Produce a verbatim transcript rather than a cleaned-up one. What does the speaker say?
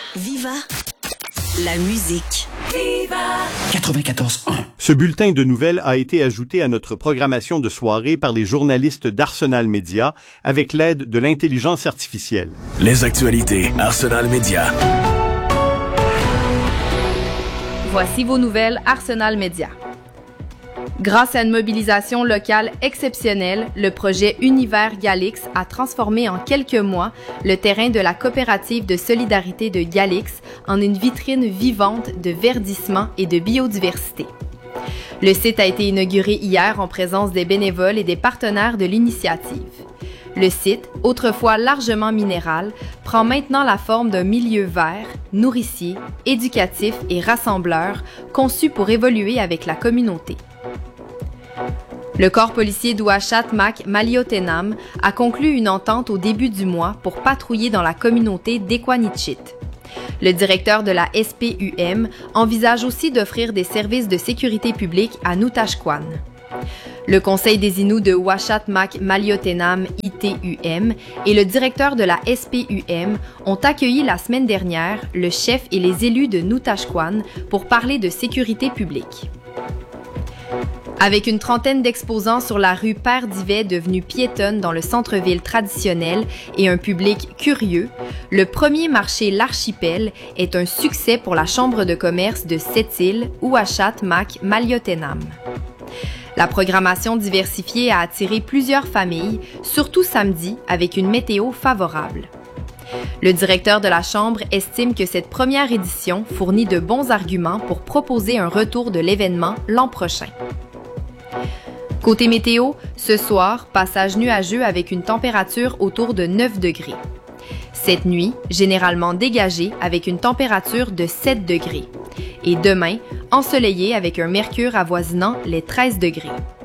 Viva la musique. Viva quatre-vingt-quatorze un. Ce bulletin de nouvelles a été ajouté à notre programmation de soirée par les journalistes d'Arsenal Média avec l'aide de l'intelligence artificielle. Les actualités Arsenal Média. Voici vos nouvelles Arsenal Média. Grâce à une mobilisation locale exceptionnelle, le projet Univers Galix a transformé en quelques mois le terrain de la coopérative de solidarité de Galix en une vitrine vivante de verdissement et de biodiversité. Le site a été inauguré hier en présence des bénévoles et des partenaires de l'initiative. Le site, autrefois largement minéral, prend maintenant la forme d'un milieu vert, nourricier, éducatif et rassembleur, conçu pour évoluer avec la communauté. Le corps policier d'Ouachat Mak Maliotenam a conclu une entente au début du mois pour patrouiller dans la communauté d'Equanichit. Le directeur de la S P U M envisage aussi d'offrir des services de sécurité publique à Noutashquan. Le conseil des Inuits de Ouachat Mak Maliotenam I T U M et le directeur de la S P U M ont accueilli la semaine dernière le chef et les élus de Noutashquan pour parler de sécurité publique. Avec une trentaine d'exposants sur la rue Père d'Ivet devenue piétonne dans le centre-ville traditionnel et un public curieux, le premier marché L'Archipel est un succès pour la Chambre de commerce de Sept-Îles, Ouachat Mak Maliotenam. La programmation diversifiée a attiré plusieurs familles, surtout samedi, avec une météo favorable. Le directeur de la Chambre estime que cette première édition fournit de bons arguments pour proposer un retour de l'événement l'an prochain. Côté météo, ce soir, passage nuageux avec une température autour de neuf degrés. Cette nuit, généralement dégagée avec une température de sept degrés. Et demain, ensoleillé avec un mercure avoisinant les treize degrés.